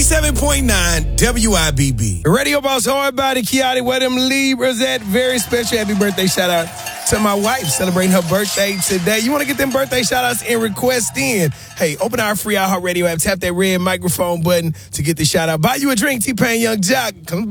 97.9 WIBB. The Radio Boss Hard Body, Kiati, where them Libras at? Very special happy birthday shout out to my wife celebrating her birthday today. You want to get them birthday shout outs and requests in? Hey, open our free iHeartRadio app, tap that red microphone button to get the shout out. Buy you a drink, T-Pain, Young Jock. Come